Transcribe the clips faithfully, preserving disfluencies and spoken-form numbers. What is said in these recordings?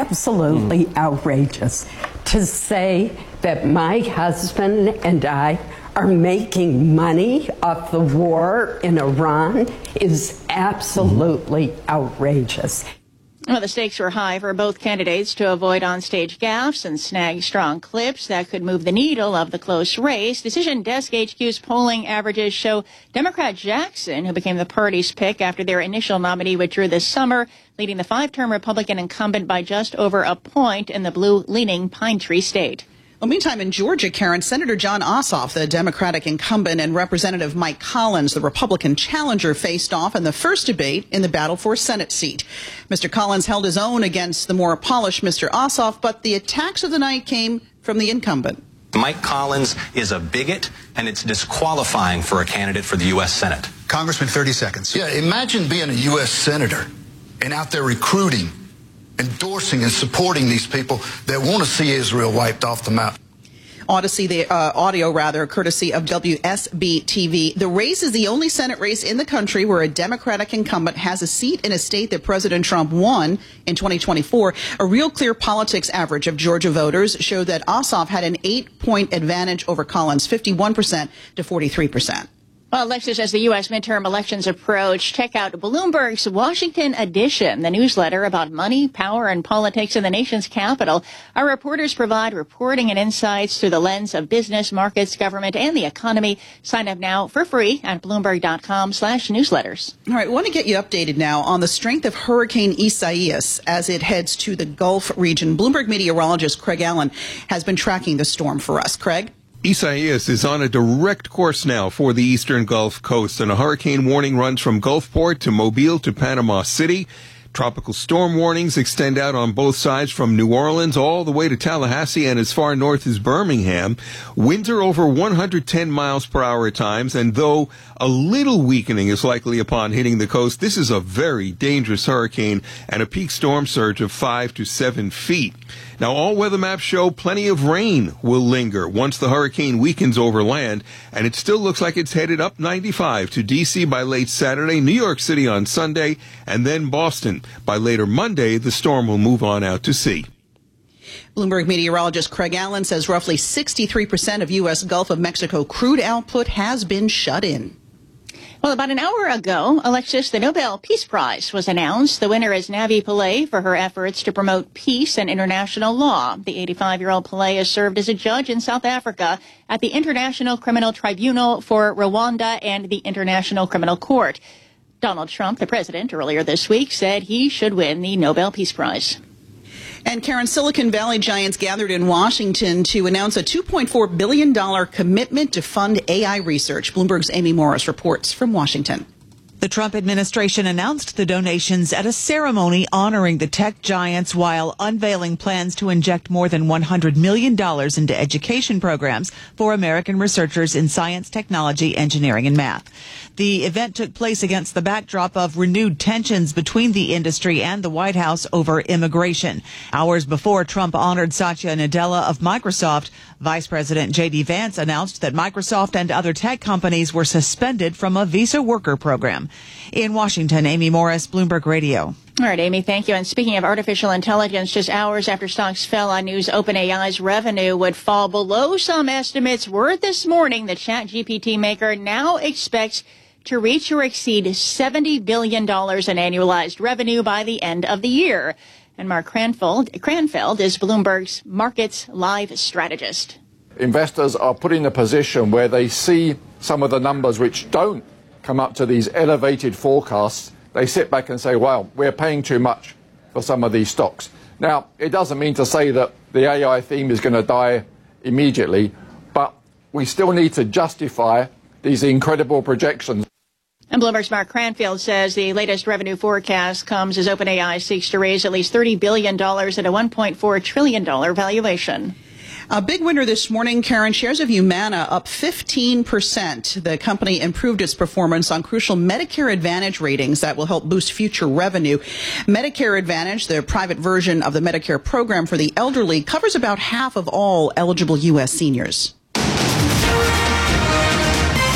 absolutely mm. outrageous. To say that my husband and I are making money off the war in Iran is absolutely mm. outrageous. Well, the stakes were high for both candidates to avoid onstage gaffes and snag strong clips that could move the needle of the close race. Decision Desk H Q's polling averages show Democrat Jackson, who became the party's pick after their initial nominee withdrew this summer, leading the five-term Republican incumbent by just over a point in the blue-leaning Pine Tree State. Well, meantime, in Georgia, Karen, Senator Jon Ossoff, the Democratic incumbent, and Representative Mike Collins, the Republican challenger, faced off in the first debate in the battle for a Senate seat. Mister Collins held his own against the more polished Mister Ossoff, but the attacks of the night came from the incumbent. Mike Collins is a bigot, and it's disqualifying for a candidate for the U S Senate. Congressman, thirty seconds. Yeah, imagine being a U S senator and out there recruiting, endorsing and supporting these people that want to see Israel wiped off the map. Odyssey, the uh, audio rather, courtesy of W S B T V. The race is the only Senate race in the country where a Democratic incumbent has a seat in a state that President Trump won in twenty twenty-four. A Real Clear Politics average of Georgia voters showed that Ossoff had an eight-point advantage over Collins, fifty-one percent to forty-three percent. Well, Alexis, as the U S midterm elections approach, check out Bloomberg's Washington Edition, the newsletter about money, power, and politics in the nation's capital. Our reporters provide reporting and insights through the lens of business, markets, government, and the economy. Sign up now for free at Bloomberg.com slash newsletters. All right, I want to get you updated now on the strength of Hurricane Isaias as it heads to the Gulf region. Bloomberg meteorologist Craig Allen has been tracking the storm for us. Craig? Isaias is on a direct course now for the eastern Gulf Coast, and a hurricane warning runs from Gulfport to Mobile to Panama City. Tropical storm warnings extend out on both sides from New Orleans all the way to Tallahassee and as far north as Birmingham. Winds are over one hundred ten miles per hour at times, and though a little weakening is likely upon hitting the coast, this is a very dangerous hurricane and a peak storm surge of five to seven feet. Now, all weather maps show plenty of rain will linger once the hurricane weakens over land, and it still looks like it's headed up ninety-five to D C by late Saturday, New York City on Sunday, and then Boston. By later Monday, the storm will move on out to sea. Bloomberg meteorologist Craig Allen says roughly sixty-three percent of U S Gulf of Mexico crude output has been shut in. Well, about an hour ago, Alexis, the Nobel Peace Prize was announced. The winner is Navi Pillay for her efforts to promote peace and international law. The eighty-five-year-old Pillay has served as a judge in South Africa at the International Criminal Tribunal for Rwanda and the International Criminal Court. Donald Trump, the president, earlier this week said he should win the Nobel Peace Prize. And Karen, Silicon Valley giants gathered in Washington to announce a two point four billion dollars commitment to fund A I research. Bloomberg's Amy Morris reports from Washington. The Trump administration announced the donations at a ceremony honoring the tech giants while unveiling plans to inject more than one hundred million dollars into education programs for American researchers in science, technology, engineering, and math. The event took place against the backdrop of renewed tensions between the industry and the White House over immigration. Hours before Trump honored Satya Nadella of Microsoft, Vice President J D Vance announced that Microsoft and other tech companies were suspended from a visa worker program. In Washington, Amy Morris, Bloomberg Radio. All right, Amy, thank you. And speaking of artificial intelligence, just hours after stocks fell on news OpenAI's revenue would fall below some estimates, word this morning that ChatGPT maker now expects to reach or exceed seventy billion dollars in annualized revenue by the end of the year. And Mark Cranfeld, Cranfeld is Bloomberg's Markets Live strategist. Investors are put in a position where they see some of the numbers which don't come up to these elevated forecasts. They sit back and say, well, we're paying too much for some of these stocks. Now, it doesn't mean to say that the A I theme is going to die immediately, but we still need to justify these incredible projections. And Bloomberg's Mark Cranfield says the latest revenue forecast comes as OpenAI seeks to raise at least thirty billion dollars at a one point four trillion dollars valuation. A big winner this morning, Karen, shares of Humana up fifteen percent. The company improved its performance on crucial Medicare Advantage ratings that will help boost future revenue. Medicare Advantage, the private version of the Medicare program for the elderly, covers about half of all eligible U S seniors.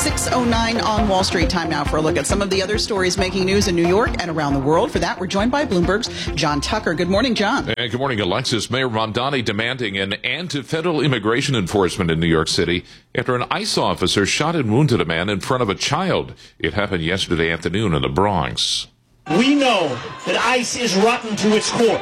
six oh nine on Wall Street. Time now for a look at some of the other stories making news in New York and around the world. For that, we're joined by Bloomberg's John Tucker. Good morning, John. And good morning, Alexis. Mayor Mamdani demanding an end to federal immigration enforcement in New York City after an ICE officer shot and wounded a man in front of a child. It happened yesterday afternoon in the Bronx. We know that ICE is rotten to its core.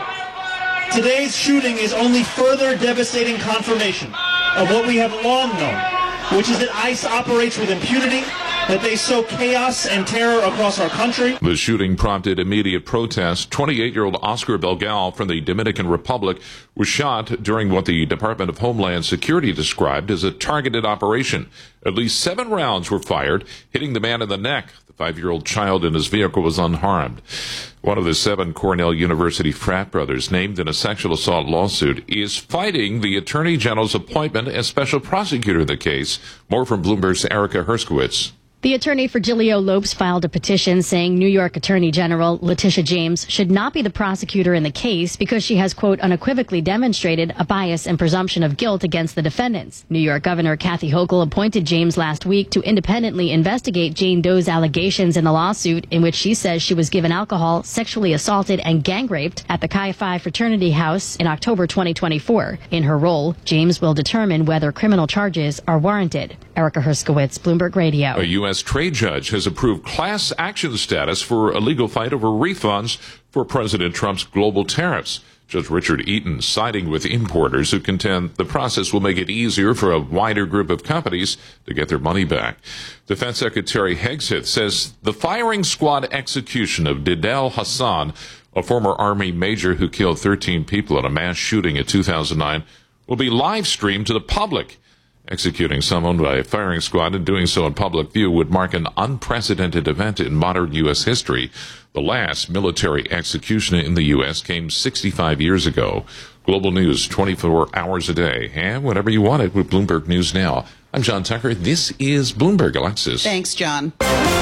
Today's shooting is only further devastating confirmation of what we have long known, which is that ICE operates with impunity, that they sow chaos and terror across our country. The shooting prompted immediate protest. twenty-eight-year-old Oscar Belgal from the Dominican Republic was shot during what the Department of Homeland Security described as a targeted operation. At least seven rounds were fired, hitting the man in the neck. The five-year-old child in his vehicle was unharmed. One of the seven Cornell University frat brothers named in a sexual assault lawsuit is fighting the Attorney General's appointment as special prosecutor in the case. More from Bloomberg's Erica Herskowitz. The attorney for Gilio Lopes filed a petition saying New York Attorney General Letitia James should not be the prosecutor in the case because she has, quote, unequivocally demonstrated a bias and presumption of guilt against the defendants. New York Governor Kathy Hochul appointed James last week to independently investigate Jane Doe's allegations in the lawsuit in which she says she was given alcohol, sexually assaulted, and gang raped at the Chi Phi fraternity house in October twenty twenty-four. In her role, James will determine whether criminal charges are warranted. Erica Herskowitz, Bloomberg Radio. A U S trade judge has approved class action status for a legal fight over refunds for President Trump's global tariffs. Judge Richard Eaton siding with importers who contend the process will make it easier for a wider group of companies to get their money back. Defense Secretary Hegseth says the firing squad execution of Didel Hassan, a former Army major who killed thirteen people in a mass shooting in two thousand nine, will be live streamed to the public. Executing someone by a firing squad and doing so in public view would mark an unprecedented event in modern U S history. The last military execution in the U S came sixty-five years ago. Global news twenty-four hours a day, and whenever you want it with Bloomberg News Now. I'm John Tucker. This is Bloomberg, Alexis. Thanks, John.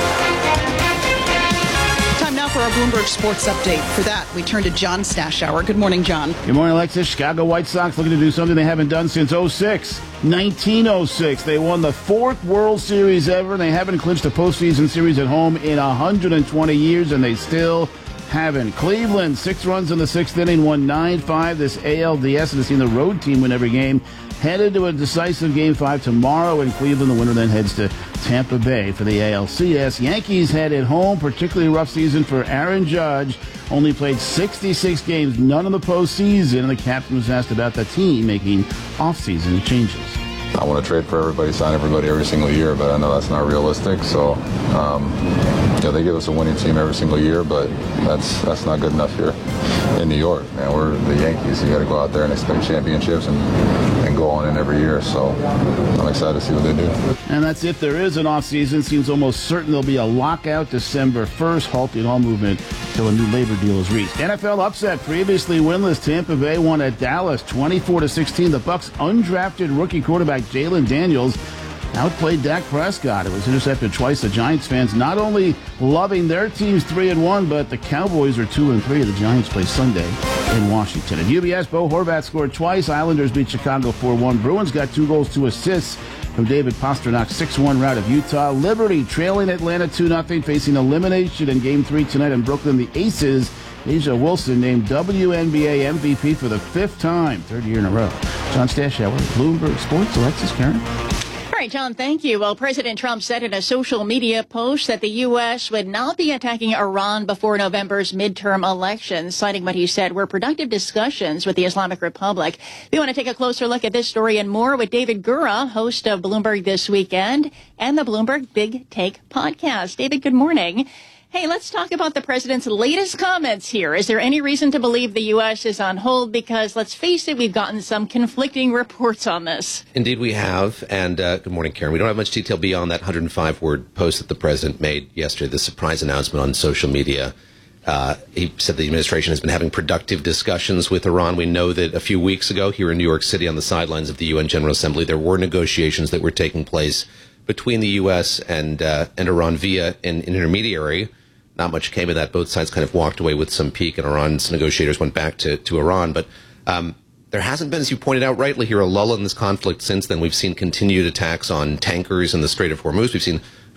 For our Bloomberg Sports Update. For that, we turn to John Stashower. Good morning, John. Good morning, Alexis. Chicago White Sox looking to do something they haven't done since oh six. nineteen oh six. They won the fourth World Series ever, and they haven't clinched a postseason series at home in one hundred twenty years, and they still haven't. Cleveland, six runs in the sixth inning, won nine five. This A L D S, and has seen the road team win every game. Headed to a decisive Game five tomorrow in Cleveland. The winner then heads to Tampa Bay for the A L C S. Yankees headed home. Particularly rough season for Aaron Judge. Only played sixty-six games, none in the postseason. And the captain was asked about the team making offseason changes. I want to trade for everybody, sign everybody every single year, but I know that's not realistic. So, um, yeah, they give us a winning team every single year, but that's that's not good enough here in New York. Man, we're the Yankees. You got to go out there and expect championships and, and go on in every year. So I'm excited to see what they do. And that's if there is an offseason. Seems almost certain there'll be a lockout December first, halting all movement until a new labor deal is reached. N F L upset. Previously winless Tampa Bay won at Dallas twenty-four to sixteen. The Bucs' undrafted rookie quarterback Jalen Daniels outplayed Dak Prescott. It was intercepted twice. The Giants fans not only loving their team's three and one, but the Cowboys are two and three. The Giants play Sunday in Washington. At U B S, Bo Horvat scored twice. Islanders beat Chicago four one. Bruins got two goals, two assists from David Pasternak's six one rout of Utah. Liberty trailing Atlanta two nothing, facing elimination in Game three tonight in Brooklyn. The Aces, Asia Wilson named W N B A M V P for the fifth time, third year in a row. John Stashower, Bloomberg Sports. Alexis Karen. All right, John, thank you. Well, President Trump said in a social media post that the U S would not be attacking Iran before November's midterm elections, citing what he said were productive discussions with the Islamic Republic. We want to take a closer look at this story and more with David Gura, host of Bloomberg This Weekend and the Bloomberg Big Take podcast. David, good morning. Hey, let's talk about the president's latest comments here. Is there any reason to believe the U S is on hold? Because let's face it, we've gotten some conflicting reports on this. Indeed, we have. And uh, good morning, Karen. We don't have much detail beyond that one hundred five word post that the president made yesterday, the surprise announcement on social media. Uh, he said the administration has been having productive discussions with Iran. We know that a few weeks ago here in New York City on the sidelines of the U N General Assembly, there were negotiations that were taking place between the U S and, uh, and Iran via an, an intermediary. Not much came of that. Both sides kind of walked away with some peak, and Iran's negotiators went back to, to Iran. But um, there hasn't been, as you pointed out rightly here, a lull in this conflict since then. We've seen continued attacks on tankers in the Strait of Hormuz. We've seen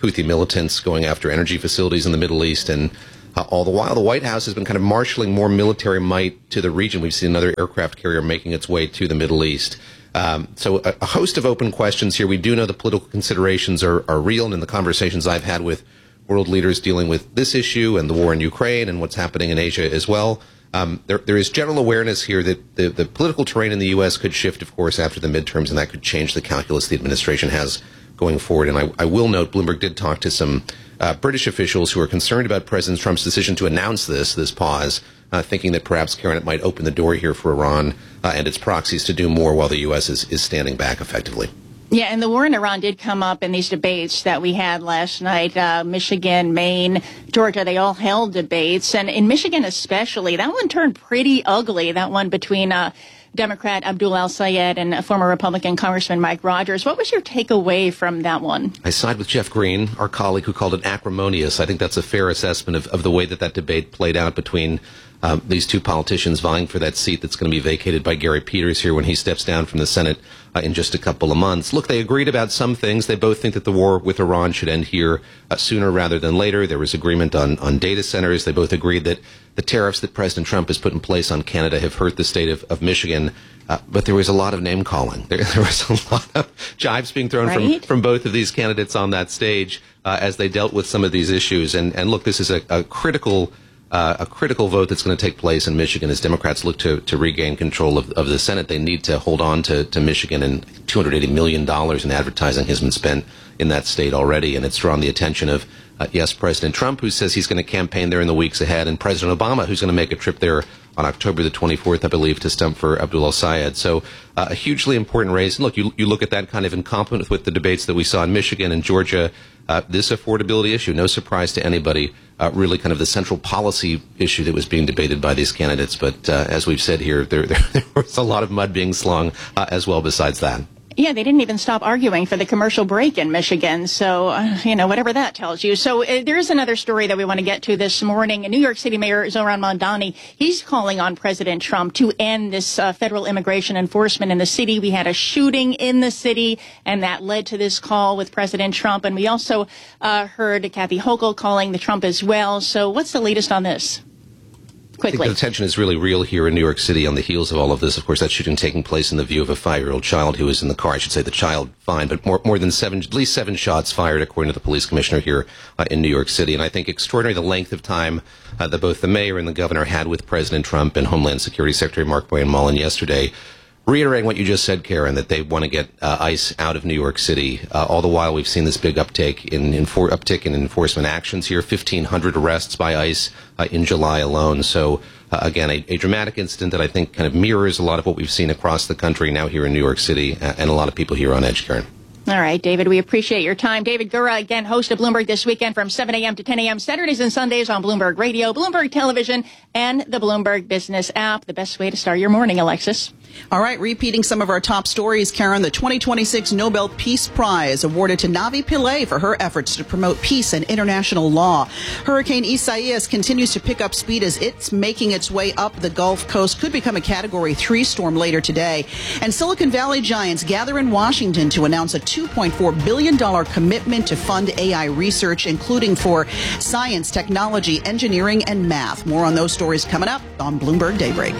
Houthi militants going after energy facilities in the Middle East. And uh, all the while, the White House has been kind of marshaling more military might to the region. We've seen another aircraft carrier making its way to the Middle East. Um, so a, a host of open questions here. We do know the political considerations are, are real, and in the conversations I've had with world leaders dealing with this issue and the war in Ukraine and what's happening in Asia as well, um, there, there is general awareness here that the, the political terrain in the U S could shift, of course, after the midterms, and that could change the calculus the administration has going forward. And I, I will note, Bloomberg did talk to some uh, British officials who are concerned about President Trump's decision to announce this, this pause, uh, thinking that perhaps, Karen, it might open the door here for Iran uh, and its proxies to do more while the U S is, is standing back effectively. Yeah, and the war in Iran did come up in these debates that we had last night. Uh, Michigan, Maine, Georgia, they all held debates. And in Michigan especially, that one turned pretty ugly, that one between uh, Democrat Abdul El-Sayed and former Republican Congressman Mike Rogers. What was your takeaway from that one? I side with Jeff Green, our colleague, who called it acrimonious. I think that's a fair assessment of, of the way that that debate played out between um, these two politicians vying for that seat that's going to be vacated by Gary Peters here when he steps down from the Senate uh, in just a couple of months. Look, they agreed about some things. They both think that the war with Iran should end here uh, sooner rather than later. There was agreement on, on data centers. They both agreed that the tariffs that President Trump has put in place on Canada have hurt the state of, of Michigan. Uh, but there was a lot of name calling. There, there was a lot of jibes being thrown right? from, from both of these candidates on that stage uh, as they dealt with some of these issues. And, and look, this is a, a critical uh, a critical vote that's going to take place in Michigan as Democrats look to, to regain control of, of the Senate. They need to hold on to, to Michigan, and two hundred eighty million dollars in advertising has been spent in that state already, and it's drawn the attention of Uh, yes, President Trump, who says he's going to campaign there in the weeks ahead, and President Obama, who's going to make a trip there on October the twenty-fourth, I believe, to stump for Abdul El-Sayed. So uh, a hugely important race. And look, you, you look at that kind of in complement with the debates that we saw in Michigan and Georgia, uh, this affordability issue, no surprise to anybody, uh, really kind of the central policy issue that was being debated by these candidates. But uh, as we've said here, there, there, there was a lot of mud being slung uh, as well besides that. Yeah, they didn't even stop arguing for the commercial break in Michigan. So, uh, you know, whatever that tells you. So uh, there is another story that we want to get to this morning. New York City Mayor Zohran Mamdani, he's calling on President Trump to end this uh, federal immigration enforcement in the city. We had a shooting in the city, and that led to this call with President Trump. And we also uh, heard Kathy Hochul calling the Trump as well. So what's the latest on this? Quickly. I think the tension is really real here in New York City on the heels of all of this. Of course, that shooting taking place in the view of a five-year-old child who was in the car. I should say the child fine, but more, more than seven, at least seven shots fired, according to the police commissioner here uh, in New York City. And I think extraordinary the length of time uh, that both the mayor and the governor had with President Trump and Homeland Security Secretary Mark Boyan Mullen yesterday, reiterating what you just said, Karen, that they want to get uh, ICE out of New York City. Uh, all the while, we've seen this big uptake in, in for, uptick in enforcement actions here, fifteen hundred arrests by ICE uh, in July alone. So, uh, again, a, a dramatic incident that I think kind of mirrors a lot of what we've seen across the country now here in New York City, uh, and a lot of people here on edge, Karen. All right, David, we appreciate your time. David Gura, again, host of Bloomberg This Weekend from seven a.m. to ten a.m. Saturdays and Sundays on Bloomberg Radio, Bloomberg Television, and the Bloomberg Business app. The best way to start your morning, Alexis. All right, repeating some of our top stories, Karen, the twenty twenty-six Nobel Peace Prize awarded to Navi Pillay for her efforts to promote peace and international law. Hurricane Isaias continues to pick up speed as it's making its way up the Gulf Coast, could become a Category three storm later today. And Silicon Valley giants gather in Washington to announce a two point four billion dollars commitment to fund A I research, including for science, technology, engineering, and math. More on those stories coming up on Bloomberg Daybreak.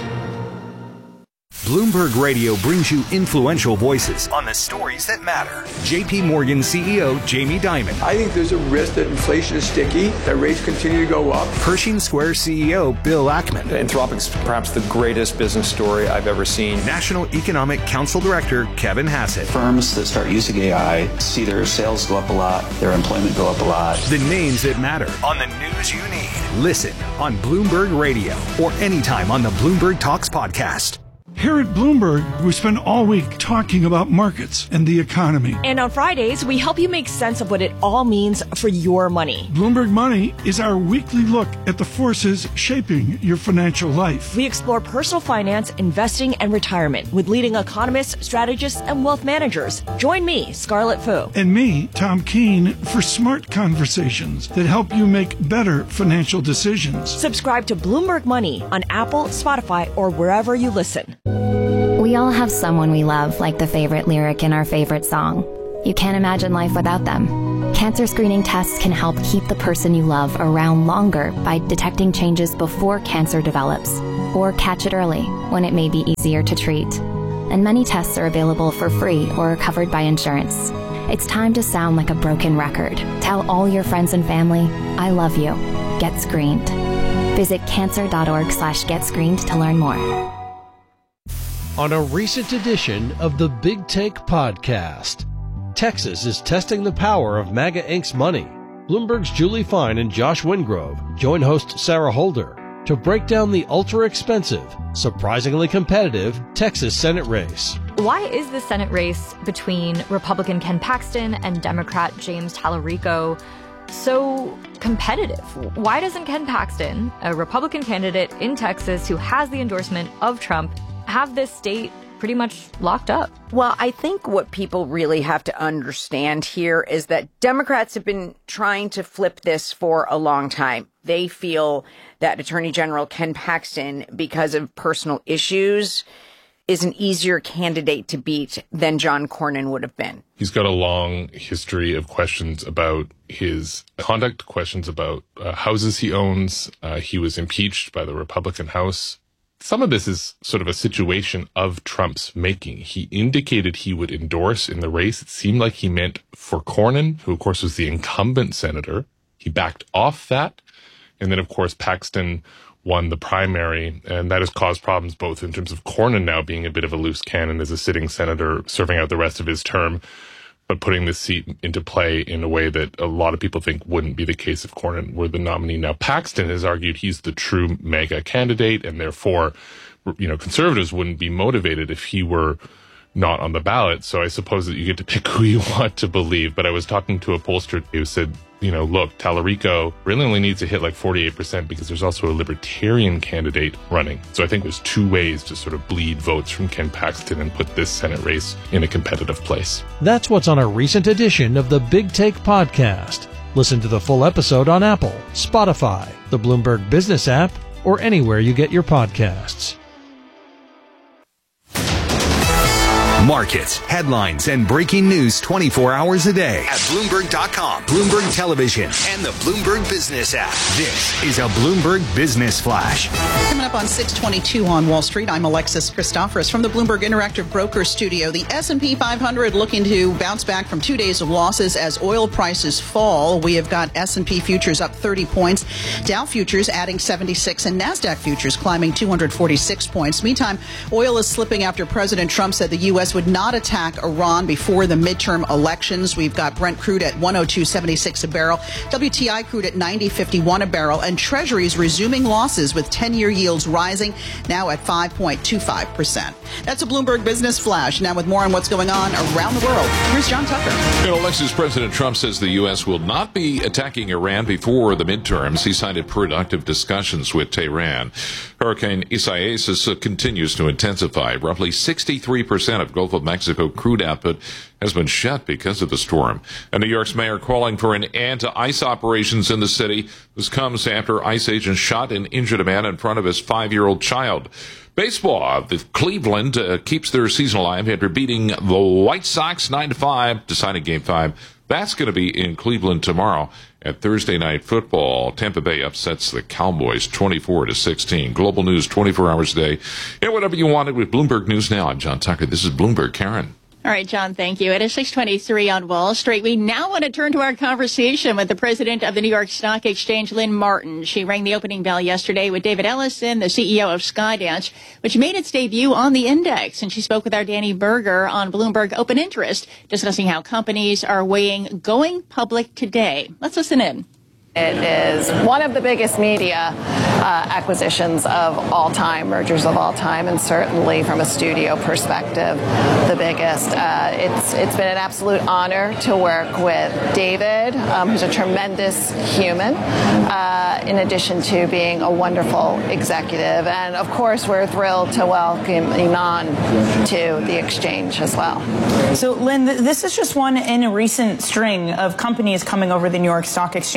Bloomberg Radio brings you influential voices on the stories that matter. J P Morgan C E O Jamie Dimon. I think there's a risk that inflation is sticky, that rates continue to go up. Pershing Square C E O Bill Ackman. Anthropic's perhaps the greatest business story I've ever seen. National Economic Council Director Kevin Hassett. Firms that start using A I see their sales go up a lot, their employment go up a lot. The names that matter on the news you need. Listen on Bloomberg Radio or anytime on the Bloomberg Talks podcast. Here at Bloomberg, we spend all week talking about markets and the economy. And on Fridays, we help you make sense of what it all means for your money. Bloomberg Money is our weekly look at the forces shaping your financial life. We explore personal finance, investing, and retirement with leading economists, strategists, and wealth managers. Join me, Scarlett Fu. And me, Tom Keene, for smart conversations that help you make better financial decisions. Subscribe to Bloomberg Money on Apple, Spotify, or wherever you listen. We all have someone we love, like the favorite lyric in our favorite song. You can't imagine life without them. Can't Cancer screening tests can help keep the person you love around longer by detecting changes before cancer develops, or catch it early when it may be easier to treat. And many tests are available for free or are covered by insurance. It's time to sound like a broken record. Tell all your friends and family, I love you. Get screened. Visit cancer.org slash get screened to learn more. On a recent edition of the Big Take podcast, Texas is testing the power of MAGA Incorporated's money. Bloomberg's Julie Fine and Josh Wingrove join host Sarah Holder to break down the ultra-expensive, surprisingly competitive Texas Senate race. Why is the Senate race between Republican Ken Paxton and Democrat James Tallarico so competitive? Why doesn't Ken Paxton, a Republican candidate in Texas who has the endorsement of Trump, have this state pretty much locked up? Well, I think what people really have to understand here is that Democrats have been trying to flip this for a long time. They feel that Attorney General Ken Paxton, because of personal issues, is an easier candidate to beat than John Cornyn would have been. He's got a long history of questions about his conduct, questions about uh, houses he owns. Uh, he was impeached by the Republican House. Some of this is sort of a situation of Trump's making. He indicated he would endorse in the race. It seemed like he meant for Cornyn, who of course was the incumbent senator. He backed off that. And then of course Paxton won the primary, and that has caused problems both in terms of Cornyn now being a bit of a loose cannon as a sitting senator serving out the rest of his term, but putting this seat into play in a way that a lot of people think wouldn't be the case if Cornyn were the nominee. Now, Paxton has argued he's the true mega candidate, and therefore, you know, conservatives wouldn't be motivated if he were not on the ballot. So I suppose that you get to pick who you want to believe. But I was talking to a pollster who said, you know, look, Tallarico really only needs to hit like forty-eight percent because there's also a libertarian candidate running. So I think there's two ways to sort of bleed votes from Ken Paxton and put this Senate race in a competitive place. That's what's on a recent edition of the Big Take podcast. Listen to the full episode on Apple, Spotify, the Bloomberg Business app, or anywhere you get your podcasts. Markets, headlines, and breaking news twenty-four hours a day at Bloomberg dot com, Bloomberg Television, and the Bloomberg Business app. This is a Bloomberg Business Flash. Coming up on six twenty-two on Wall Street, I'm Alexis Christoforous from the Bloomberg Interactive Brokers Studio. The S and P five hundred looking to bounce back from two days of losses as oil prices fall. We have got S and P futures up thirty points, Dow futures adding seventy-six, and NASDAQ futures climbing two hundred forty-six points. Meantime, oil is slipping after President Trump said the U S would not attack Iran before the midterm elections. We've got Brent crude at one oh two seventy-six a barrel, W T I crude at ninety fifty-one a barrel, and Treasuries resuming losses with ten-year yields rising now at five point two five percent. That's a Bloomberg Business Flash. Now with more on what's going on around the world, here's John Tucker. In Alexis, President Trump says the U S will not be attacking Iran before the midterms. He cited productive discussions with Tehran. Hurricane Isaias continues to intensify. Roughly sixty-three percent of Gulf of Mexico crude output has been shut because of the storm. And New York's mayor calling for an end to ICE operations in the city. This comes after ICE agents shot and injured a man in front of his five-year-old child. Baseball, the Cleveland uh, keeps their season alive after beating the White Sox nine to five, deciding Game five. That's going to be in Cleveland tomorrow. At Thursday Night Football, Tampa Bay upsets the Cowboys twenty-four to sixteen. Global news twenty-four hours a day. And whatever you wanted with Bloomberg News Now. I'm John Tucker. This is Bloomberg. Karen. All right, John, thank you. It is six twenty-three on Wall Street. We now want to turn to our conversation with the president of the New York Stock Exchange, Lynn Martin. She rang the opening bell yesterday with David Ellison, the C E O of Skydance, which made its debut on the index. And she spoke with our Danny Berger on Bloomberg Open Interest, discussing how companies are weighing going public today. Let's listen in. It is one of the biggest media uh, acquisitions of all time, mergers of all time, and certainly from a studio perspective, the biggest. Uh, it's it's been an absolute honor to work with David, um, who's a tremendous human, uh, in addition to being a wonderful executive. And of course, we're thrilled to welcome Ynon to the exchange as well. So, Lynn, th- this is just one in a recent string of companies coming over the New York Stock Exchange. Astra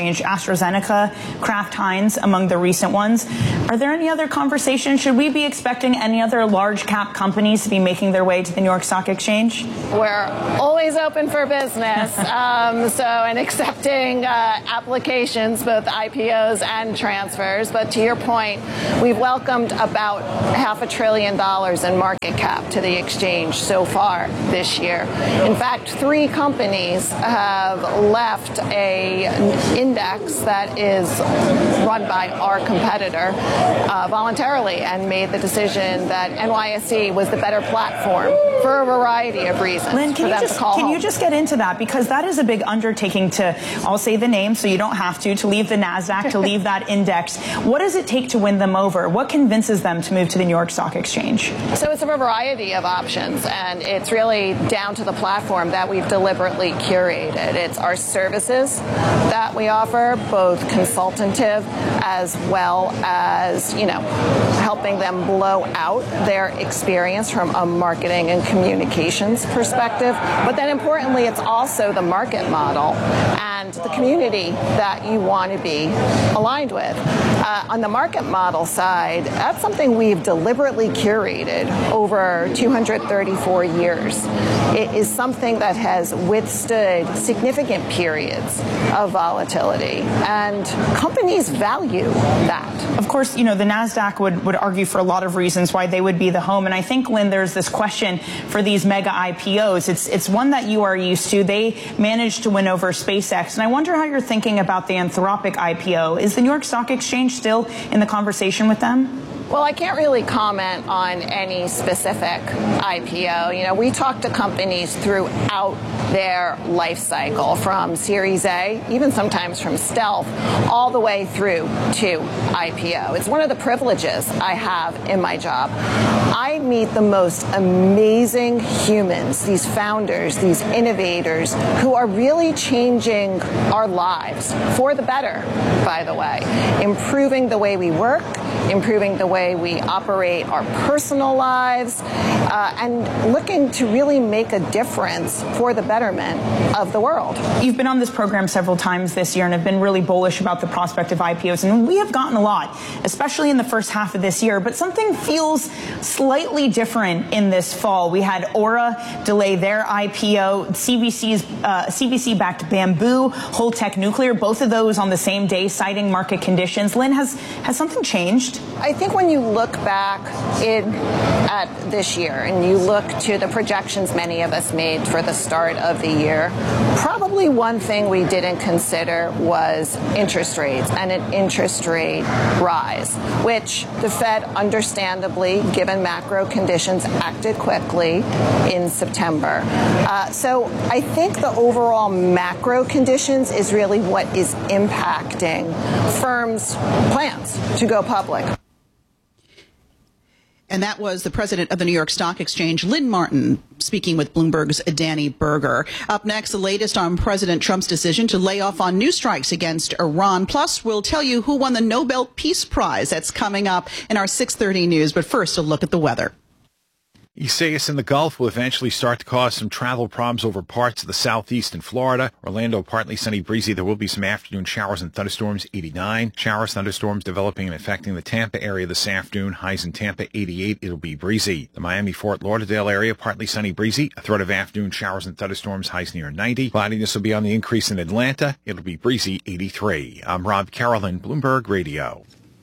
AstraZeneca, Kraft Heinz among the recent ones. Are there any other conversations? Should we be expecting any other large cap companies to be making their way to the New York Stock Exchange? We're always open for business, um, so and accepting uh, applications, both I P Os and transfers. But to your point, we've welcomed about half a trillion dollars in market cap to the exchange so far this year. In fact, three companies have left a index that is run by our competitor uh, voluntarily and made the decision that N Y S E was the better platform for a variety of reasons. Lynn, can, you just, can you just get into that? Because that is a big undertaking to, I'll say the name so you don't have to, to leave the NASDAQ, to leave that index. What does it take to win them over? What convinces them to move to the New York Stock Exchange? So it's a variety of options, and it's really down to the platform that we've deliberately curated. It's our services that we offer, both consultative as well as, you know, helping them blow out their experience from a marketing and communications perspective. But then importantly, it's also the market model and the community that you want to be aligned with. Uh, on the market model side, that's something we've deliberately curated over two hundred thirty-four years. It is something that has withstood significant periods of volatility, and companies value that. Of course, you know, the NASDAQ would, would argue for a lot of reasons why they would be the home. And I think, Lynn, there's this question for these mega I P Os. It's, it's one that you are used to. They managed to win over SpaceX. And I wonder how you're thinking about the Anthropic I P O. Is the New York Stock Exchange still in the conversation with them? Well, I can't really comment on any specific I P O. You know, we talk to companies throughout their life cycle, from Series A, even sometimes from stealth, all the way through to I P O. It's one of the privileges I have in my job. I meet the most amazing humans, these founders, these innovators, who are really changing our lives for the better, by the way, improving the way we work, improving the way we operate our personal lives, uh, and looking to really make a difference for the betterment of the world. You've been on this program several times this year and have been really bullish about the prospect of I P Os, and we have gotten a lot, especially in the first half of this year, but something feels slightly different in this fall. We had Aura delay their I P O, C V C's, uh, C V C-backed Bamboo, Holtec Nuclear, both of those on the same day, citing market conditions. Lynn, has, has something changed? I think when you look back in, at this year and you look to the projections many of us made for the start of the year, probably one thing we didn't consider was interest rates and an interest rate rise, which the Fed, understandably, given macro conditions, acted quickly in September. Uh, so I think the overall macro conditions is really what is impacting firms' plans to go public. And that was the president of the New York Stock Exchange, Lynn Martin, speaking with Bloomberg's Danny Berger. Up next, the latest on President Trump's decision to lay off on new strikes against Iran. Plus, we'll tell you who won the Nobel Peace Prize. That's coming up in our six thirty news. But first, a look at the weather. Isaias in the Gulf will eventually start to cause some travel problems over parts of the southeast and Florida. Orlando, partly sunny, breezy. There will be some afternoon showers and thunderstorms, eighty-nine. Showers, thunderstorms developing and affecting the Tampa area this afternoon. Highs in Tampa, eighty-eight. It'll be breezy. The Miami-Fort Lauderdale area, partly sunny, breezy. A threat of afternoon showers and thunderstorms, highs near ninety. Cloudiness will be on the increase in Atlanta. It'll be breezy, eighty-three. I'm Rob Carolyn, Bloomberg Radio.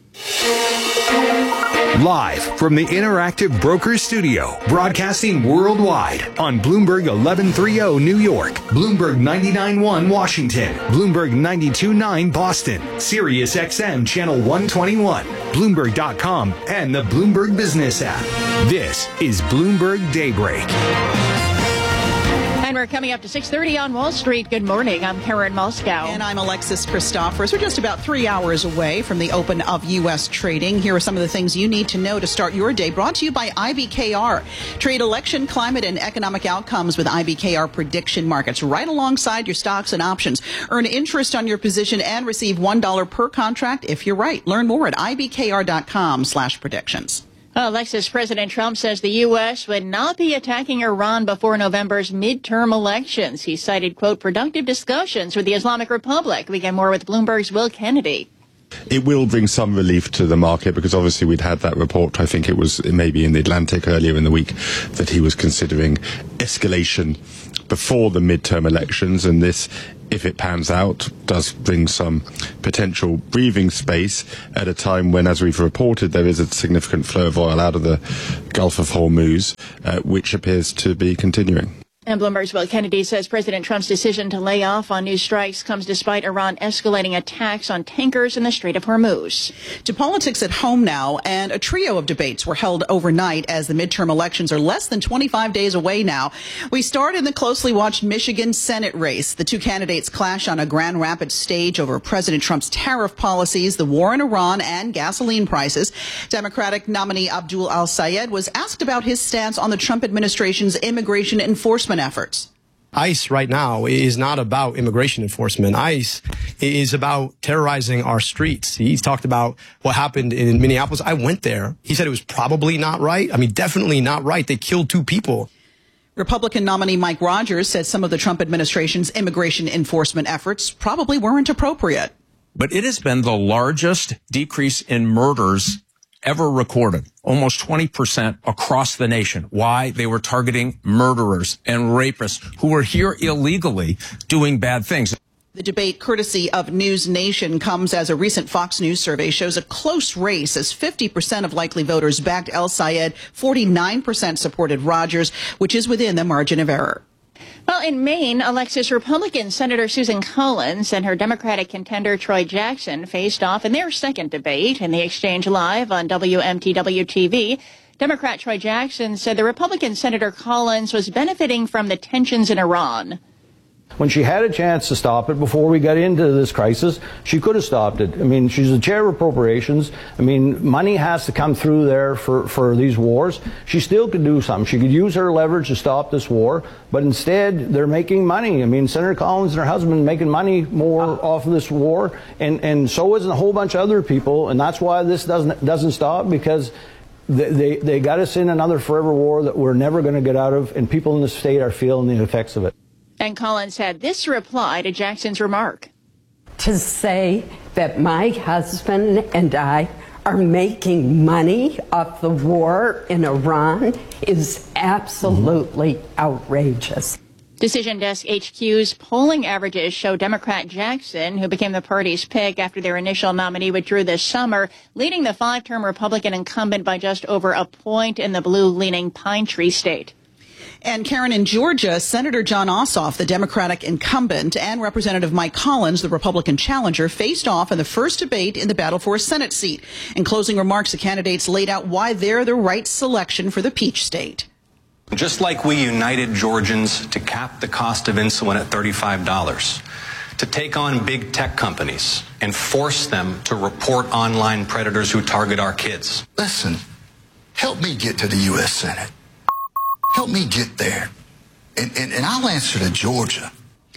Live from the Interactive Brokers Studio, broadcasting worldwide on Bloomberg eleven thirty New York, Bloomberg ninety-nine point one Washington, Bloomberg ninety-two point nine Boston, Sirius X M Channel one twenty-one, Bloomberg dot com, and the Bloomberg Business app. This is Bloomberg Daybreak. And we're coming up to six thirty on Wall Street. Good morning. I'm Karen Moscow. And I'm Alexis Christophers. We're just about three hours away from the open of U S trading. Here are some of the things you need to know to start your day. Brought to you by I B K R. Trade election, climate, and economic outcomes with I B K R prediction markets right alongside your stocks and options. Earn interest on your position and receive one dollar per contract if you're right. Learn more at I B K R dot com slash predictions. Well, Alexis, President Trump says the U S would not be attacking Iran before November's midterm elections. He cited, quote, productive discussions with the Islamic Republic. We get more with Bloomberg's Will Kennedy. It will bring some relief to the market because obviously we'd had that report, I think it was maybe in the Atlantic earlier in the week, that he was considering escalation before the midterm elections, and this, if it pans out, does bring some potential breathing space at a time when, as we've reported, there is a significant flow of oil out of the Gulf of Hormuz, uh, which appears to be continuing. And Bloomberg's Will Kennedy says President Trump's decision to lay off on new strikes comes despite Iran escalating attacks on tankers in the Strait of Hormuz. To politics at home now, and a trio of debates were held overnight as the midterm elections are less than twenty-five days away now. We start in the closely watched Michigan Senate race. The two candidates clash on a Grand Rapids stage over President Trump's tariff policies, the war in Iran, and gasoline prices. Democratic nominee Abdul Al-Sayed was asked about his stance on the Trump administration's immigration enforcement efforts. ICE right now is not about immigration enforcement. ICE is about terrorizing our streets. He's talked about what happened in Minneapolis. I went there. He said it was probably not right. I mean, definitely not right. They killed two people. Republican nominee Mike Rogers said some of the Trump administration's immigration enforcement efforts probably weren't appropriate. But it has been the largest decrease in murders ever recorded, almost twenty percent across the nation. Why? They were targeting murderers and rapists who were here illegally doing bad things. The debate, courtesy of News Nation, comes as a recent Fox News survey shows a close race as fifty percent of likely voters backed El-Sayed, forty-nine percent supported Rogers, which is within the margin of error. Well, in Maine, Alexis, Republican Senator Susan Collins and her Democratic contender Troy Jackson faced off in their second debate in the exchange live on W M T W T V. Democrat Troy Jackson said the Republican Senator Collins was benefiting from the tensions in Iran. When she had a chance to stop it before we got into this crisis, she could have stopped it. I mean, she's the chair of appropriations. I mean, money has to come through there for, for these wars. She still could do something. She could use her leverage to stop this war, but instead they're making money. I mean, Senator Collins and her husband making money more off of this war, and, and so is a whole bunch of other people, and that's why this doesn't, doesn't stop, because they, they, they got us in another forever war that we're never going to get out of, and people in the state are feeling the effects of it. And Collins had this reply to Jackson's remark. To say that my husband and I are making money off the war in Iran is absolutely outrageous. Decision Desk H Q's polling averages show Democrat Jackson, who became the party's pick after their initial nominee withdrew this summer, leading the five-term Republican incumbent by just over a point in the blue-leaning Pine Tree State. And Karen, in Georgia, Senator Jon Ossoff, the Democratic incumbent, and Representative Mike Collins, the Republican challenger, faced off in the first debate in the battle for a Senate seat. In closing remarks, the candidates laid out why they're the right selection for the Peach State. Just like we united Georgians to cap the cost of insulin at thirty-five dollars, to take on big tech companies and force them to report online predators who target our kids. Listen, help me get to the U S Senate. Help me get there, and, and, and I'll answer to Georgia.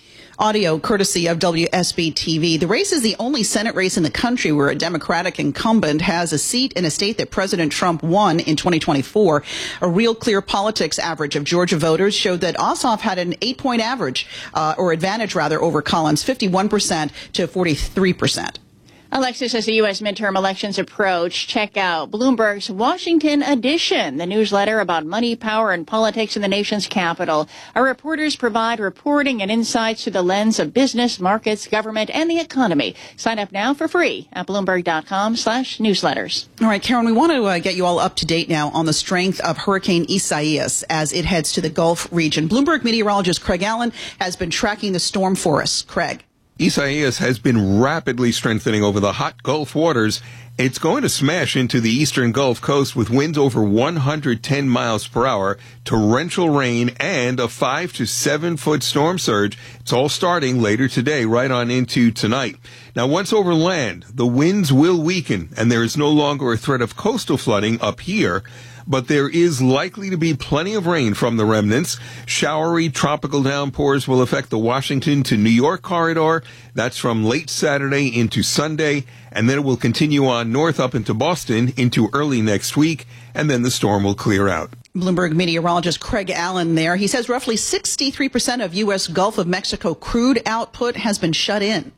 Audio courtesy of W S B T V. The race is the only Senate race in the country where a Democratic incumbent has a seat in a state that President Trump won in twenty twenty-four. A Real Clear Politics average of Georgia voters showed that Ossoff had an eight-point average, uh, or advantage rather, over Collins, fifty-one percent to forty-three percent. Alexis, as the U S midterm elections approach, check out Bloomberg's Washington Edition, the newsletter about money, power, and politics in the nation's capital. Our reporters provide reporting and insights through the lens of business, markets, government, and the economy. Sign up now for free at Bloomberg.com slash newsletters. All right, Karen, we want to uh, get you all up to date now on the strength of Hurricane Isaias as it heads to the Gulf region. Bloomberg meteorologist Craig Allen has been tracking the storm for us. Craig. Isaias has been rapidly strengthening over the hot Gulf waters. It's going to smash into the eastern Gulf Coast with winds over one hundred ten miles per hour, torrential rain, and a five to seven foot storm surge. It's all starting later today, right on into tonight. Now, once over land, the winds will weaken, and there is no longer a threat of coastal flooding up here. but there is likely to be plenty of rain from the remnants. Showery tropical downpours will affect the Washington to New York corridor. That's from late Saturday into Sunday, and then it will continue on north up into Boston into early next week, and then the storm will clear out. Bloomberg meteorologist Craig Allen there. He says roughly sixty-three percent of U S Gulf of Mexico crude output has been shut in.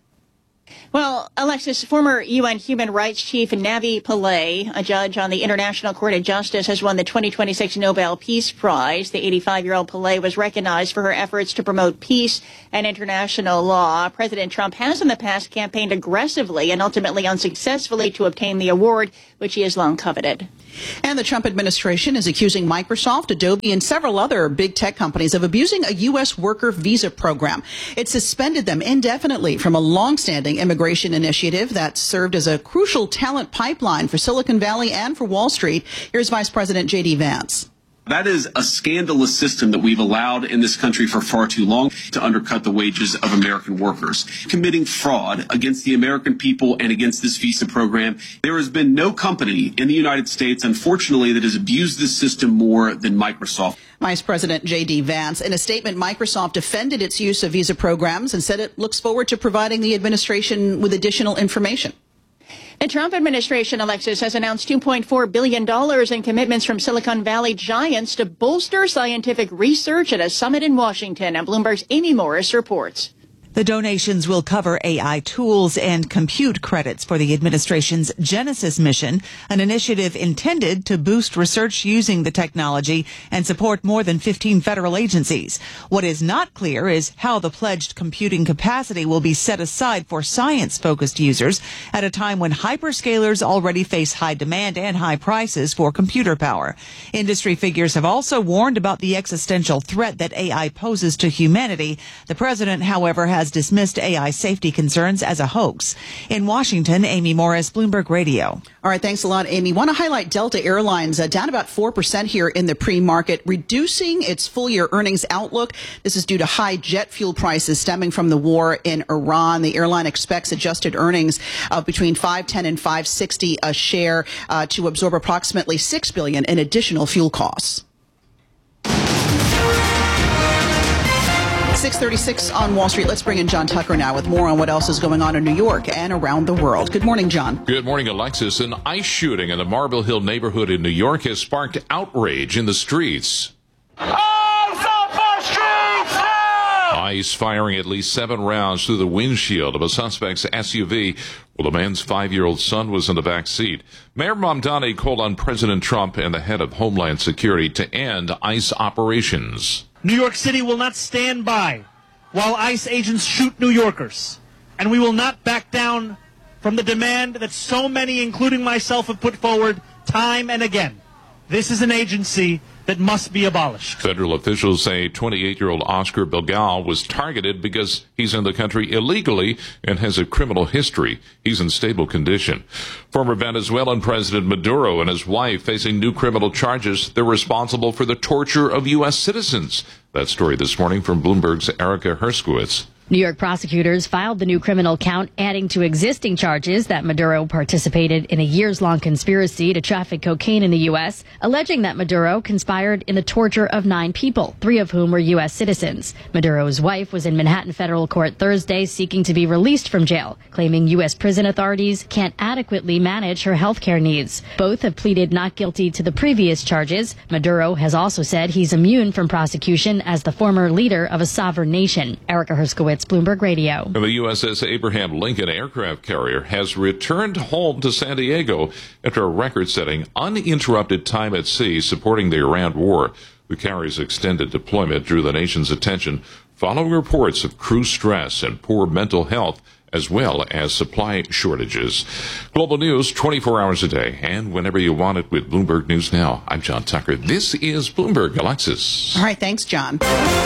Well, Alexis, former U N Human Rights Chief Navi Pillay, a judge on the International Court of Justice, has won the twenty twenty-six Nobel Peace Prize. The eighty-five-year-old Pillay was recognized for her efforts to promote peace and international law. President Trump has in the past campaigned aggressively and ultimately unsuccessfully to obtain the award, which he has long coveted. And the Trump administration is accusing Microsoft, Adobe, and several other big tech companies of abusing a U S worker visa program. It suspended them indefinitely from a longstanding immigration initiative that served as a crucial talent pipeline for Silicon Valley and for Wall Street. Here's Vice President J D Vance. That is a scandalous system that we've allowed in this country for far too long to undercut the wages of American workers, committing fraud against the American people and against this visa program. There has been no company in the United States, unfortunately, that has abused this system more than Microsoft. Vice President J D Vance. In a statement, Microsoft defended its use of visa programs and said it looks forward to providing the administration with additional information. The Trump administration, Alexis, has announced two point four billion dollars in commitments from Silicon Valley giants to bolster scientific research at a summit in Washington. And Bloomberg's Amy Morris reports. The donations will cover A I tools and compute credits for the administration's Genesis mission, an initiative intended to boost research using the technology and support more than fifteen federal agencies. What is not clear is how the pledged computing capacity will be set aside for science-focused users at a time when hyperscalers already face high demand and high prices for computer power. Industry figures have also warned about the existential threat that A I poses to humanity. The president, however, has has dismissed A I safety concerns as a hoax. In Washington, Amy Morris, Bloomberg Radio. All right, thanks a lot, Amy. Want to highlight Delta Airlines, uh, down about four percent here in the pre-market, reducing its full-year earnings outlook. This is due to high jet fuel prices stemming from the war in Iran. The airline expects adjusted earnings of between five ten and five sixty a share uh, to absorb approximately six billion dollars in additional fuel costs. six thirty-six on Wall Street. Let's bring in John Tucker now with more on what else is going on in New York and around the world. Good morning, John. Good morning, Alexis. An ICE shooting in the Marble Hill neighborhood in New York has sparked outrage in the streets. ICE firing at least seven rounds through the windshield of a suspect's S U V while the man's five-year-old son was in the back seat. Mayor Mamdani called on President Trump and the head of Homeland Security to end ICE operations. New York City will not stand by while ICE agents shoot New Yorkers, and we will not back down from the demand that so many, including myself, have put forward time and again. This is an agency that must be abolished. Federal officials say twenty-eight-year-old Oscar Bilgal was targeted because he's in the country illegally and has a criminal history. He's in stable condition. Former Venezuelan President Maduro and his wife facing new criminal charges. They're responsible for the torture of U S citizens. That story this morning from Bloomberg's Erica Herskowitz. New York prosecutors filed the new criminal count, adding to existing charges that Maduro participated in a years-long conspiracy to traffic cocaine in the U S, alleging that Maduro conspired in the torture of nine people, three of whom were U S citizens. Maduro's wife was in Manhattan federal court Thursday seeking to be released from jail, claiming U S prison authorities can't adequately manage her health care needs. Both have pleaded not guilty to the previous charges. Maduro has also said he's immune from prosecution as the former leader of a sovereign nation. Erica Herskowitz, Bloomberg Radio. The U S S Abraham Lincoln aircraft carrier has returned home to San Diego after a record-setting, uninterrupted time at sea supporting the Iran war. The carrier's extended deployment drew the nation's attention following reports of crew stress and poor mental health, as well as supply shortages. Global news twenty-four hours a day and whenever you want it with Bloomberg News Now. I'm John Tucker. This is Bloomberg. Alexis. All right, thanks, John.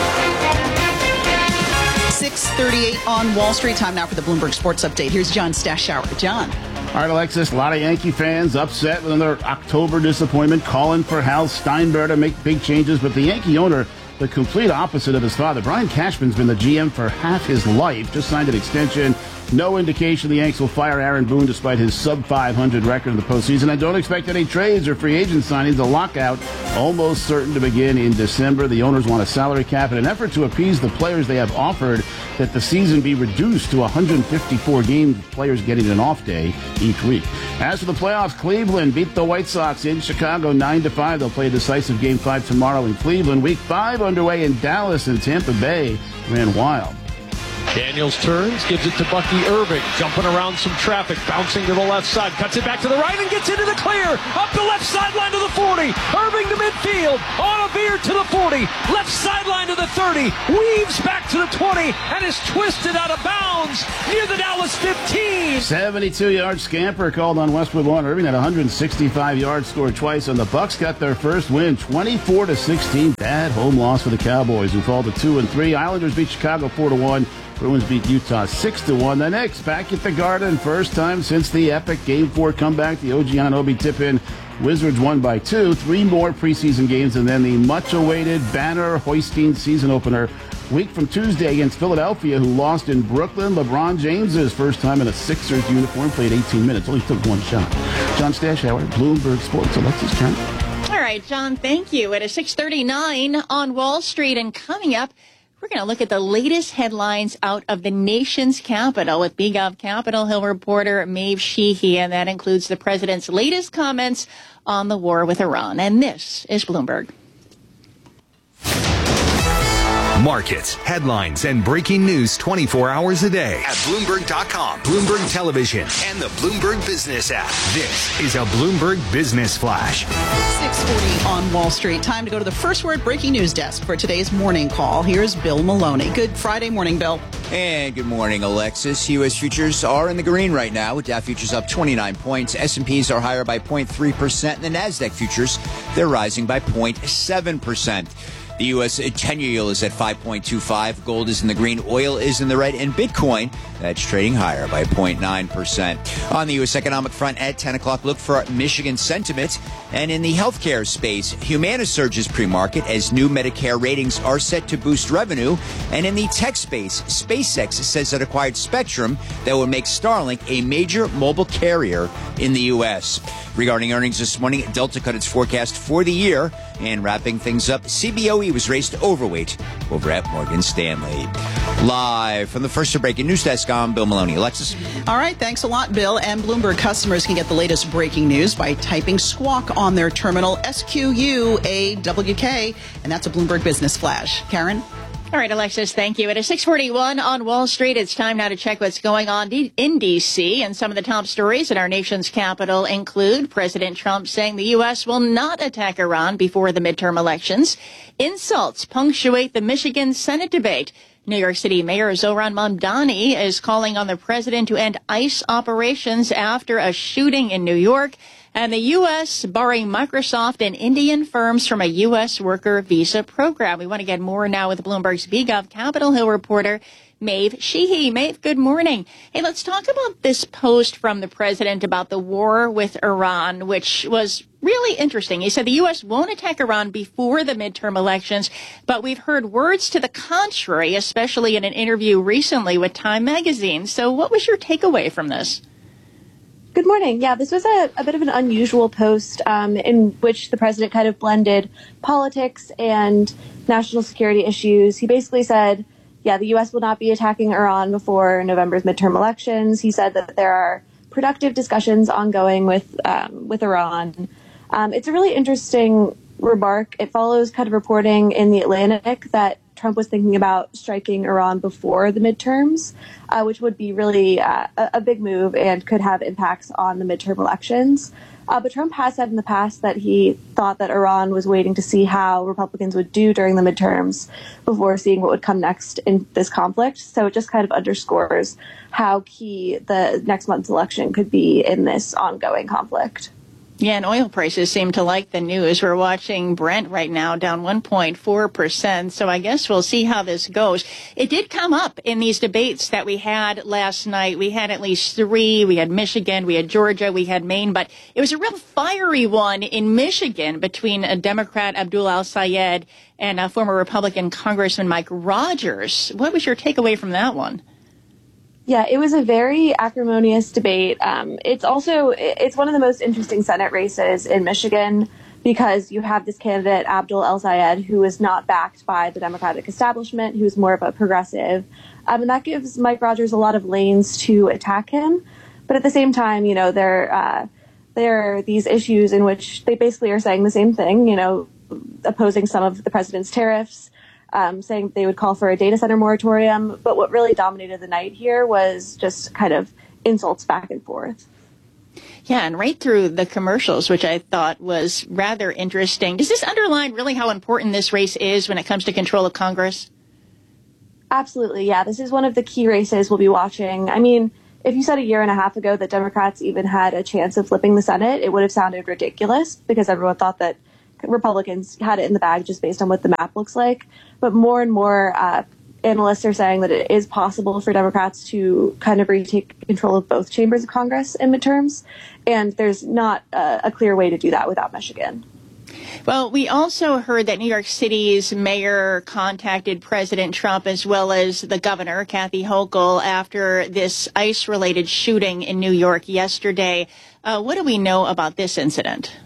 six thirty-eight on Wall Street. Time now for the Bloomberg Sports Update. Here's John Stashower. John. All right, Alexis, a lot of Yankee fans upset with another October disappointment, calling for Hal Steinbrenner to make big changes, but the Yankee owner, the complete opposite of his father. Brian Cashman's been the G M for half his life, just signed an extension No indication the Yanks will fire Aaron Boone despite his sub five hundred record in the postseason. I don't expect any trades or free agent signings. The lockout almost certain to begin in December. The owners want a salary cap in an effort to appease the players. They have offered that the season be reduced to one hundred fifty-four games, players getting an off day each week. As for the playoffs, Cleveland beat the White Sox in Chicago nine to five. They'll play a decisive game five tomorrow in Cleveland. Week five underway in Dallas, and Tampa Bay ran wild. Daniels turns, gives it to Bucky Irving, jumping around some traffic, bouncing to the left side, cuts it back to the right and gets into the clear, up the left sideline to the forty, Irving to midfield, on a veer to the forty, left sideline to the thirty, weaves back to the twenty, and is twisted out of bounds near the Dallas fifteen. seventy-two yard scamper called on Westwood Lawn. Irving had one hundred sixty-five yards, scored twice, and the Bucks got their first win, twenty-four to sixteen. Bad home loss for the Cowboys, who fall to two and three. Islanders beat Chicago four to one. Bruins beat Utah six to one. The Knicks back at the Garden, first time since the epic Game four comeback. The O G Anunoby tip-in. Wizards won by two. Three more preseason games, and then the much-awaited banner-hoisting season opener week from Tuesday against Philadelphia, who lost in Brooklyn. LeBron James's first time in a Sixers uniform, played eighteen minutes, only took one shot. John Stashauer, Bloomberg Sports. Alexis Trent. All right, John, thank you. At a six thirty-nine on Wall Street, and coming up, we're going to look at the latest headlines out of the nation's capital with B Gov Capitol Hill reporter Maeve Sheehy, and that includes the president's latest comments on the war with Iran. And this is Bloomberg. Markets, headlines, and breaking news twenty-four hours a day at Bloomberg dot com, Bloomberg Television, and the Bloomberg Business app. This is a Bloomberg Business Flash. six forty on Wall Street. Time to go to the First Word breaking news desk for today's morning call. Here's Bill Maloney. Good Friday morning, Bill. And good morning, Alexis. U S futures are in the green right now, with Dow futures up twenty-nine points. S and P's are higher by zero point three percent. And the NASDAQ futures, they're rising by zero point seven percent. The U S ten-year yield is at five point two five. Gold is in the green. Oil is in the red. And Bitcoin, that's trading higher by zero point nine percent. On the U S economic front at ten o'clock, look for Michigan sentiment. And in the healthcare space, Humana surges pre-market as new Medicare ratings are set to boost revenue. And in the tech space, SpaceX says it acquired spectrum that will make Starlink a major mobile carrier in the U S. Regarding earnings this morning, Delta cut its forecast for the year. And wrapping things up, C B O E was raised to overweight over at Morgan Stanley. Live from the First Breaking News Desk, I'm Bill Maloney. Alexis? All right, thanks a lot, Bill. And Bloomberg customers can get the latest breaking news by typing Squawk on their terminal, S Q U A W K, and that's a Bloomberg Business Flash. Karen? All right, Alexis, thank you. At a six forty-one on Wall Street, it's time now to check what's going on in D C. And some of the top stories in our nation's capital include President Trump saying the U S will not attack Iran before the midterm elections. Insults punctuate the Michigan Senate debate. New York City Mayor Zohran Mamdani is calling on the president to end ICE operations after a shooting in New York. And the U S barring Microsoft and Indian firms from a U S worker visa program. We want to get more now with Bloomberg's B Gov Capitol Hill reporter Maeve Sheehy. Maeve, good morning. Hey, let's talk about this post from the president about the war with Iran, which was really interesting. He said the U S won't attack Iran before the midterm elections, but we've heard words to the contrary, especially in an interview recently with Time magazine. So what was your takeaway from this? Good morning. Yeah, this was a, a bit of an unusual post um, in which the president kind of blended politics and national security issues. He basically said, yeah, the U S will not be attacking Iran before November's midterm elections. He said that there are productive discussions ongoing with um, with Iran. Um, it's a really interesting remark. It follows kind of reporting in The Atlantic that Trump was thinking about striking Iran before the midterms, uh, which would be really uh, a, a big move and could have impacts on the midterm elections. Uh, but Trump has said in the past that he thought that Iran was waiting to see how Republicans would do during the midterms before seeing what would come next in this conflict. So it just kind of underscores how key the next month's election could be in this ongoing conflict. Yeah, and oil prices seem to like the news. We're watching Brent right now down one point four percent, so I guess we'll see how this goes. It did come up in these debates that we had last night. We had at least three. We had Michigan, we had Georgia, we had Maine, but it was a real fiery one in Michigan between a Democrat, Abdul Al-Sayed, and a former Republican Congressman Mike Rogers. What was your takeaway from that one? Yeah, it was a very acrimonious debate. Um, it's also, it's one of the most interesting Senate races in Michigan because you have this candidate, Abdul El-Sayed, who is not backed by the Democratic establishment, who's more of a progressive. Um, and that gives Mike Rogers a lot of lanes to attack him. But at the same time, you know, there, uh, there are these issues in which they basically are saying the same thing, you know, opposing some of the president's tariffs, um, saying they would call for a data center moratorium. But what really dominated the night here was just kind of insults back and forth. Yeah, and right through the commercials, which I thought was rather interesting. Does this underline really how important this race is when it comes to control of Congress? Absolutely, yeah. This is one of the key races we'll be watching. I mean, if you said a year and a half ago that Democrats even had a chance of flipping the Senate, it would have sounded ridiculous because everyone thought that Republicans had it in the bag just based on what the map looks like. But more and more uh, analysts are saying that it is possible for Democrats to kind of retake control of both chambers of Congress in midterms. And there's not a, a clear way to do that without Michigan. Well, we also heard that New York City's mayor contacted President Trump as well as the governor, Kathy Hochul, after this ICE-related shooting in New York yesterday. Uh, what do we know about this incident?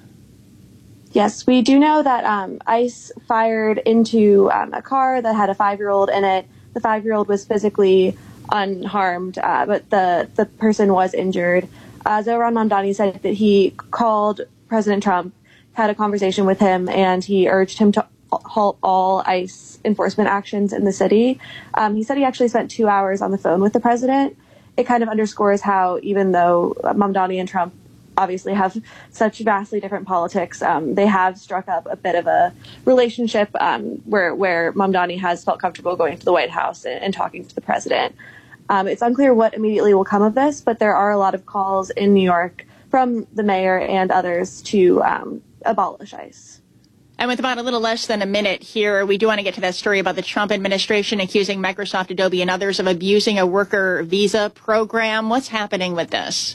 Yes, we do know that um, ICE fired into um, a car that had a five-year-old in it. The five-year-old was physically unharmed, uh, but the, the person was injured. Uh, Zohran Mamdani said that he called President Trump, had a conversation with him, and he urged him to halt all ICE enforcement actions in the city. Um, he said he actually spent two hours on the phone with the president. It kind of underscores how, even though Mamdani and Trump obviously have such vastly different politics, um, they have struck up a bit of a relationship um, where, where Mamdani has felt comfortable going to the White House and, and talking to the president. Um, it's unclear what immediately will come of this, but there are a lot of calls in New York from the mayor and others to um, abolish ICE. And with about a little less than a minute here, we do want to get to that story about the Trump administration accusing Microsoft, Adobe, and others of abusing a worker visa program. What's happening with this?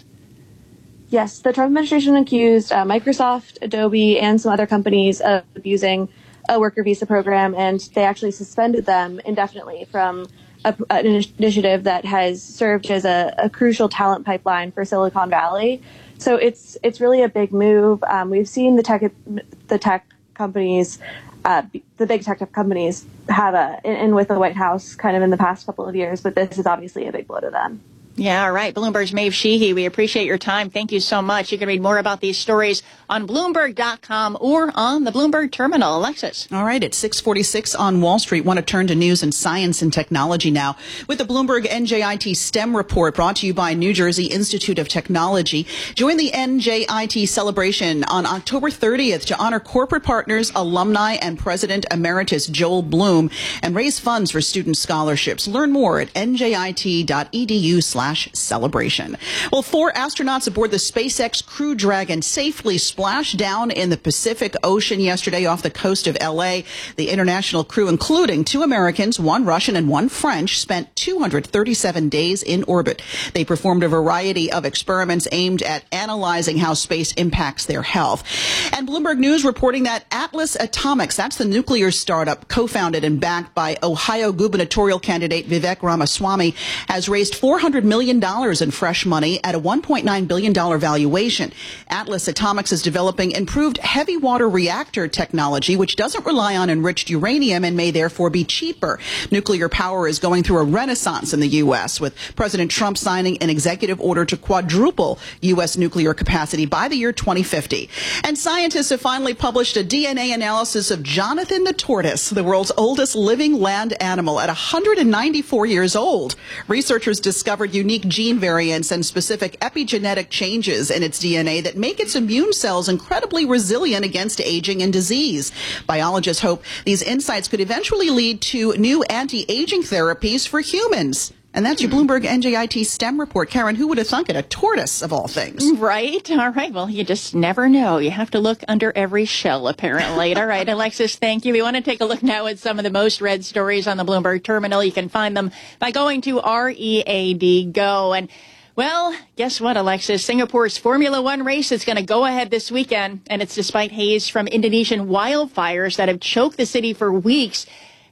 Yes, the Trump administration accused uh, Microsoft, Adobe, and some other companies of abusing a worker visa program, and they actually suspended them indefinitely from a, an initiative that has served as a, a crucial talent pipeline for Silicon Valley. So it's it's really a big move. Um, we've seen the tech the tech companies, uh, the big tech companies, have a in, in with the White House kind of in the past couple of years, but this is obviously a big blow to them. Yeah, all right. Bloomberg's Maeve Sheehy, we appreciate your time. Thank you so much. You can read more about these stories on Bloomberg dot com or on the Bloomberg Terminal. Alexis. All right, it's six forty-six on Wall Street. Want to turn to news and science and technology now with the Bloomberg N J I T STEM report brought to you by New Jersey Institute of Technology. Join the N J I T celebration on October thirtieth to honor corporate partners, alumni, and President Emeritus Joel Bloom and raise funds for student scholarships. Learn more at N J I T dot E D U slash celebration. Well, four astronauts aboard the SpaceX Crew Dragon safely splashed down in the Pacific Ocean yesterday off the coast of L A. The international crew, including two Americans, one Russian and one French, spent two hundred thirty-seven days in orbit. They performed a variety of experiments aimed at analyzing how space impacts their health. And Bloomberg News reporting that Atlas Atomics, that's the nuclear startup co-founded and backed by Ohio gubernatorial candidate Vivek Ramaswamy, has raised four hundred million dollars in fresh money at a one point nine billion dollars valuation. Atlas Atomics is developing improved heavy water reactor technology, which doesn't rely on enriched uranium and may therefore be cheaper. Nuclear power is going through a renaissance in the U S, with President Trump signing an executive order to quadruple U S nuclear capacity by the year twenty fifty. And scientists have finally published a D N A analysis of Jonathan the tortoise, the world's oldest living land animal, at one hundred ninety-four years old. Researchers discovered unique gene variants and specific epigenetic changes in its D N A that make its immune cells incredibly resilient against aging and disease. Biologists hope these insights could eventually lead to new anti-aging therapies for humans. And that's your Bloomberg N J I T STEM report. Karen, who would have thunk it? A tortoise, of all things. Right. All right. Well, you just never know. You have to look under every shell, apparently. All right, Alexis, thank you. We want to take a look now at some of the most read stories on the Bloomberg Terminal. You can find them by going to R E A D Go. And, well, guess what, Alexis? Singapore's Formula One race is going to go ahead this weekend, and it's despite haze from Indonesian wildfires that have choked the city for weeks.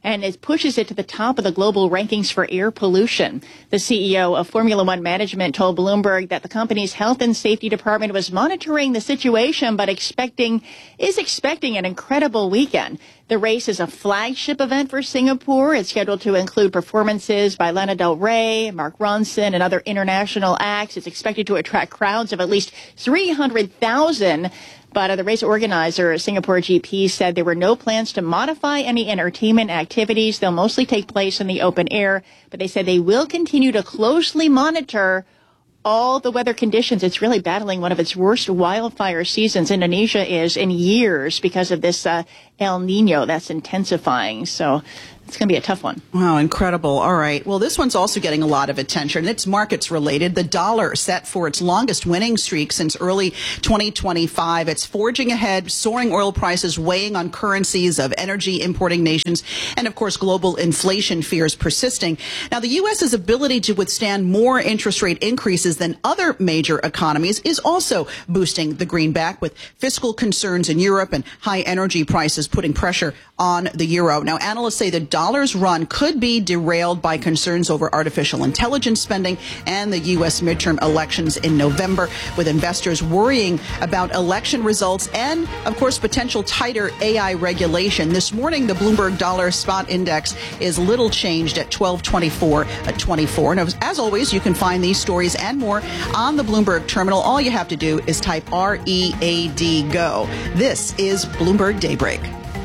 and it pushes it to the top of the global rankings for air pollution. The C E O of Formula One Management told Bloomberg that the company's health and safety department was monitoring the situation, but expecting is expecting an incredible weekend. The race is a flagship event for Singapore. It's scheduled to include performances by Lana Del Rey, Mark Ronson, and other international acts. It's expected to attract crowds of at least three hundred thousand. But uh, the race organizer, Singapore G P, said there were no plans to modify any entertainment activities. They'll mostly take place in the open air, but they said they will continue to closely monitor all the weather conditions. It's really battling one of its worst wildfire seasons. Indonesia is in years because of this uh, El Nino that's intensifying. So it's going to be a tough one. Wow, incredible. All right. Well, this one's also getting a lot of attention. It's markets related. The dollar set for its longest winning streak since early twenty twenty-five. It's forging ahead, soaring oil prices weighing on currencies of energy importing nations, and of course, global inflation fears persisting. Now, the U S's ability to withstand more interest rate increases than other major economies is also boosting the greenback, with fiscal concerns in Europe and high energy prices putting pressure on the euro. Now, analysts say the dollar's run could be derailed by concerns over artificial intelligence spending and the U S midterm elections in November, with investors worrying about election results and, of course, potential tighter A I regulation. This morning, the Bloomberg Dollar Spot Index is little changed at twelve twenty-four at twenty-four. Now, as always, you can find these stories and more on the Bloomberg terminal. All you have to do is type R E A D GO. This is Bloomberg Daybreak.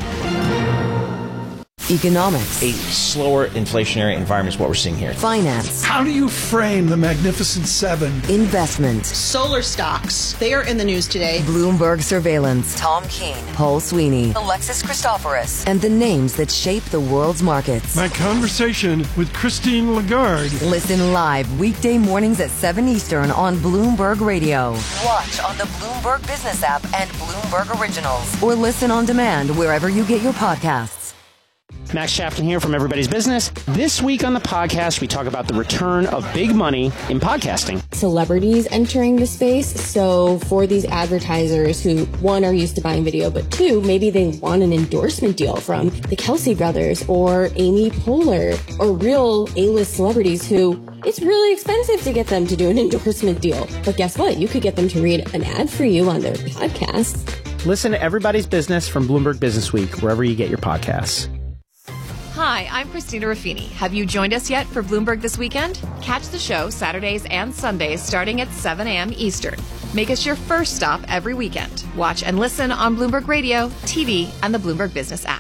Economics. A slower inflationary environment is what we're seeing here. Finance. How do you frame the Magnificent Seven? Investment. Solar stocks. They are in the news today. Bloomberg Surveillance. Tom Keene. Paul Sweeney. Alexis Christoforous. And the names that shape the world's markets. My conversation with Christine Lagarde. Listen live weekday mornings at seven Eastern on Bloomberg Radio. Watch on the Bloomberg Business app and Bloomberg Originals. Or listen on demand wherever you get your podcasts. Max Chapman here from Everybody's Business. This week on the podcast, we talk about the return of big money in podcasting. Celebrities entering the space. So for these advertisers who, one, are used to buying video, but two, maybe they want an endorsement deal from the Kelsey brothers or Amy Poehler or real A-list celebrities who it's really expensive to get them to do an endorsement deal. But guess what? You could get them to read an ad for you on their podcast. Listen to Everybody's Business from Bloomberg Business Week, wherever you get your podcasts. Hi, I'm Christina Ruffini. Have you joined us yet for Bloomberg This Weekend? Catch the show Saturdays and Sundays starting at seven a.m. Eastern. Make us your first stop every weekend. Watch and listen on Bloomberg Radio, T V, and the Bloomberg Business app.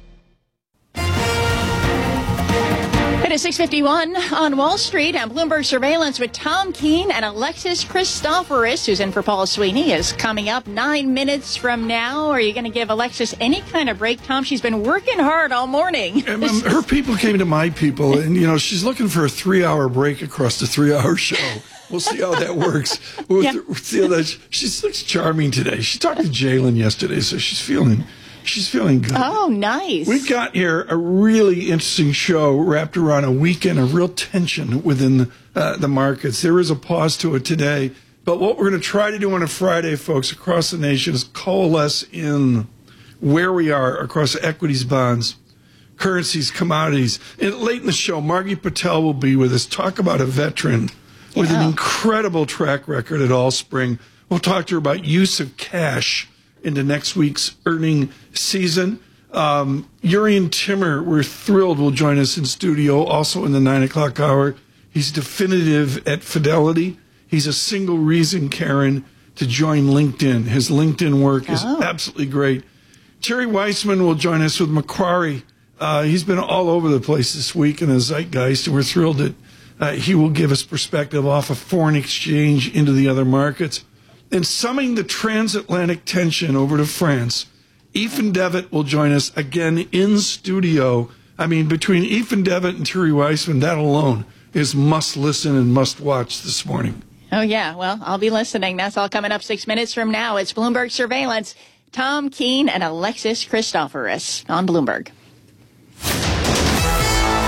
It is six fifty-one on Wall Street, and Bloomberg Surveillance with Tom Keene and Alexis Christoforous, who's in for Paul Sweeney, is coming up nine minutes from now. Are you going to give Alexis any kind of break, Tom? She's been working hard all morning. And, um, her people came to my people, and, you know, she's looking for a three-hour break across the three-hour show. We'll see how that works. We'll yeah. see how that, she looks charming today. She talked to Jalen yesterday, so she's feeling... She's feeling good. Oh, nice. We've got here a really interesting show wrapped around a weekend of real tension within the, uh, the markets. There is a pause to it today. But what we're going to try to do on a Friday, folks, across the nation is coalesce in where we are across equities, bonds, currencies, commodities. And late in the show, Margie Patel will be with us. Talk about a veteran yeah. with an incredible track record at Allspring. We'll talk to her about use of cash into next week's earning season. Um, Urian Timmer, we're thrilled, will join us in studio, also in the nine o'clock hour. He's definitive at Fidelity. He's a single reason, Karen, to join LinkedIn. His LinkedIn work is oh. absolutely great. Terry Weissman will join us with Macquarie. Uh, he's been all over the place this week in the zeitgeist, and we're thrilled that uh, he will give us perspective off of foreign exchange into the other markets. And summing the transatlantic tension over to France, Ethan Devitt will join us again in studio. I mean, between Ethan Devitt and Terry Weissman, that alone is must listen and must watch this morning. Oh, yeah. Well, I'll be listening. That's all coming up six minutes from now. It's Bloomberg Surveillance. Tom Keene and Alexis Christoforous on Bloomberg.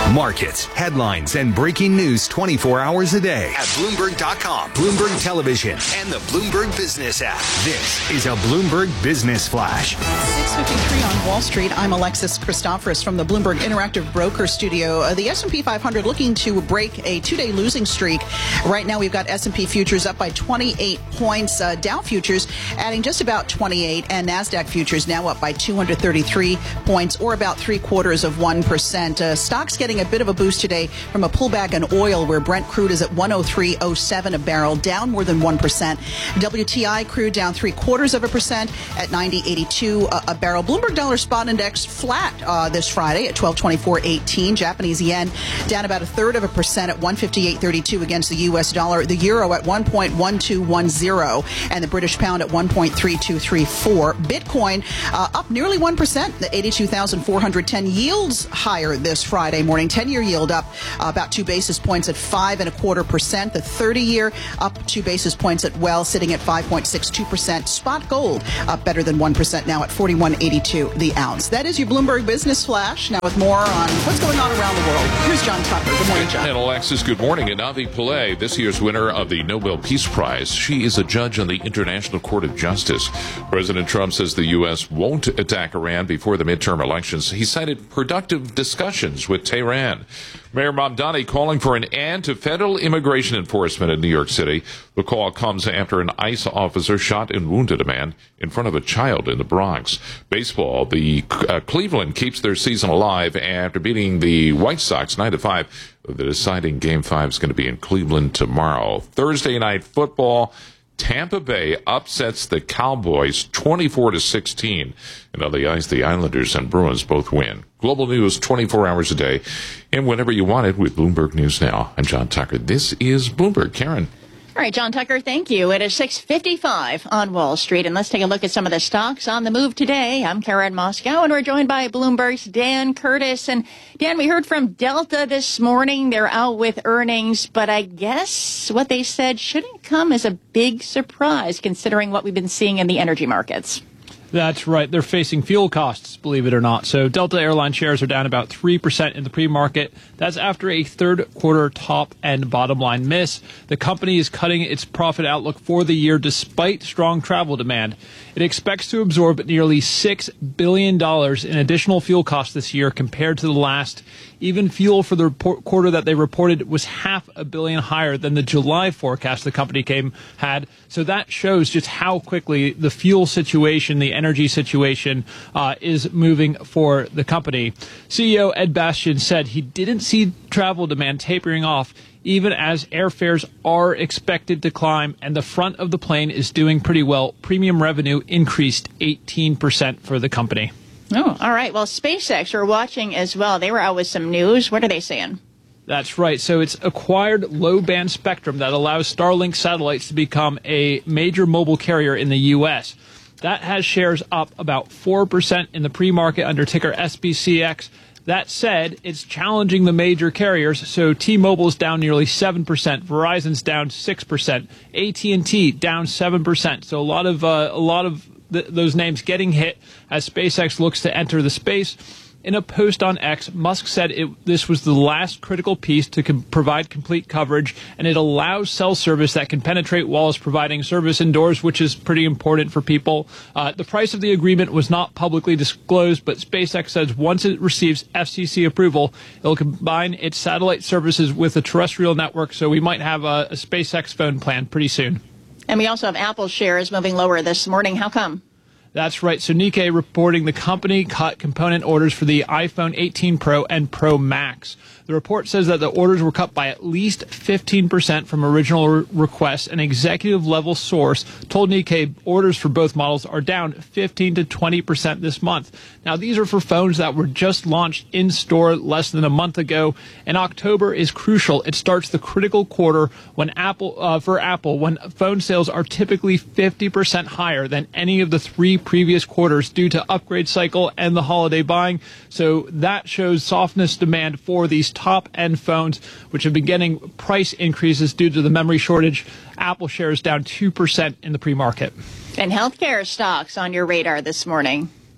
Markets, headlines, and breaking news twenty-four hours a day at Bloomberg dot com, Bloomberg Television, and the Bloomberg Business app. This is a Bloomberg Business Flash. six fifty-three on Wall Street. I'm Alexis Christoforous from the Bloomberg Interactive Broker Studio. Uh, the S and P five hundred looking to break a two-day losing streak. Right now we've got S and P futures up by twenty-eight points, uh, Dow futures adding just about twenty-eight, and NASDAQ futures now up by two hundred thirty-three points, or about three quarters of one percent. Uh, stocks getting a bit of a boost today from a pullback in oil, where Brent crude is at one oh three oh seven a barrel, down more than one percent. W T I crude down three quarters of a percent at ninety eighty-two a, a barrel. Bloomberg Dollar Spot Index flat uh, this Friday at twelve twenty-four eighteen. Japanese yen down about a third of a percent at one fifty-eight thirty-two against the U S dollar. The euro at one point one two one zero, and the British pound at one point three two three four. Bitcoin uh, up nearly one percent, the eighty-two thousand four hundred ten. Yields higher this Friday morning. ten-year yield up uh, about two basis points at five and a quarter percent. The thirty-year up two basis points at well, sitting at five point six two percent. Spot gold up better than one percent now at forty-one eighty-two the ounce. That is your Bloomberg Business Flash. Now with more on what's going on around the world, here's John Tucker. Good morning, John. And Alexis, good morning. And Navi Pillay, this year's winner of the Nobel Peace Prize. She is a judge on the International Court of Justice. President Trump says the U S won't attack Iran before the midterm elections. He cited productive discussions with Tehran. Mayor Mamdani calling for an end to federal immigration enforcement in New York City. The call comes after an ICE officer shot and wounded a man in front of a child in the Bronx. Baseball, the uh, Cleveland keeps their season alive after beating the White Sox nine to five. The deciding game five is going to be in Cleveland tomorrow. Thursday night football, Tampa Bay upsets the Cowboys twenty-four to sixteen. And on the ice, the Islanders and Bruins both win. Global news twenty-four hours a day, and whenever you want it with Bloomberg News Now. I'm John Tucker. This is Bloomberg. Karen. All right, John Tucker, thank you. It is six fifty-five on Wall Street, and let's take a look at some of the stocks on the move today. I'm Karen Moscow, and we're joined by Bloomberg's Dan Curtis. And Dan, we heard from Delta this morning. They're out with earnings, but I guess what they said shouldn't come as a big surprise, considering what we've been seeing in the energy markets. That's right. They're facing fuel costs, believe it or not. So Delta Airline shares are down about three percent in the pre-market. That's after a third quarter top and bottom line miss. The company is cutting its profit outlook for the year despite strong travel demand. It expects to absorb nearly six billion dollars in additional fuel costs this year compared to the last. Even fuel for the report, quarter that they reported was half a billion higher than the July forecast the company came had. So that shows just how quickly the fuel situation, the energy situation, uh, is moving for the company. C E O Ed Bastian said he didn't see travel demand tapering off, even as airfares are expected to climb, and the front of the plane is doing pretty well. Premium revenue increased eighteen percent for the company. Oh, all right. Well, SpaceX are watching as well. They were out with some news. What are they saying? That's right. So it's acquired low-band spectrum that allows Starlink satellites to become a major mobile carrier in the U S. That has shares up about four percent in the pre-market under ticker S B C X. That said, it's challenging the major carriers. So T-Mobile's down nearly seven percent, Verizon's down six percent, A T and T down seven percent. So a lot of uh, a lot of th- those names getting hit as SpaceX looks to enter the space. In a post on X, Musk said it, this was the last critical piece to com- provide complete coverage, and it allows cell service that can penetrate walls, providing service indoors, which is pretty important for people. Uh, the price of the agreement was not publicly disclosed, but SpaceX says once it receives F C C approval, it'll combine its satellite services with a terrestrial network, so we might have a, a SpaceX phone plan pretty soon. And we also have Apple shares moving lower this morning. How come? That's right. So Nikkei reporting the company cut component orders for the iPhone eighteen Pro and Pro Max. The report says that the orders were cut by at least fifteen percent from original re- requests. An executive-level source told Nikkei orders for both models are down fifteen to twenty percent this month. Now, these are for phones that were just launched in-store less than a month ago, and October is crucial. It starts the critical quarter when Apple, uh, for Apple, when phone sales are typically fifty percent higher than any of the three previous quarters due to upgrade cycle and the holiday buying. So that shows softness demand for these top-end phones, which have been getting price increases due to the memory shortage. Apple shares down two percent in the pre-market. And healthcare stocks on your radar this morning.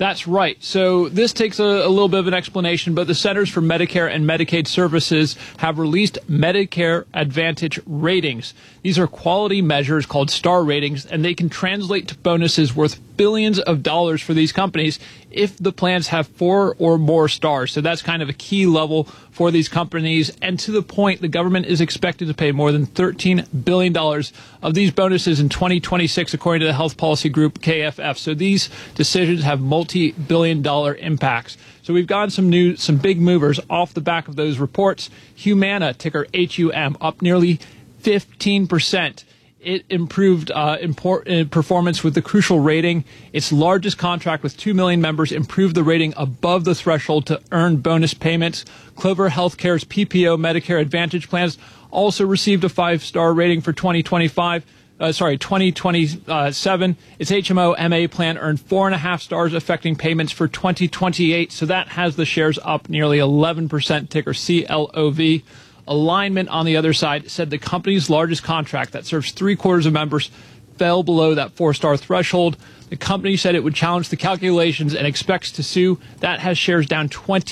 That's right. So this takes a, a little bit of an explanation, but the Centers for Medicare and Medicaid Services have released Medicare Advantage ratings. These are quality measures called star ratings, and they can translate to bonuses worth billions of dollars for these companies if the plans have four or more stars. So that's kind of a key level for these companies. And to the point, the government is expected to pay more than thirteen billion dollars of these bonuses in twenty twenty-six, according to the health policy group K F F. So these decisions have multi-billion dollar impacts. So we've gotten some new, some big movers off the back of those reports. Humana, ticker H U M, up nearly fifteen percent. It improved uh, import, uh, performance with the Crucial rating. Its largest contract with two million members improved the rating above the threshold to earn bonus payments. Clover Healthcare's P P O Medicare Advantage plans also received a five-star rating for twenty twenty-five. Uh, sorry, twenty twenty-seven. Its H M O M A plan earned four and a half stars, affecting payments for twenty twenty-eight. So that has the shares up nearly eleven percent, ticker C L O V. Alignment, on the other side, said the company's largest contract that serves three quarters of members fell below that four-star threshold. The company said it would challenge the calculations and expects to sue. That has shares down twenty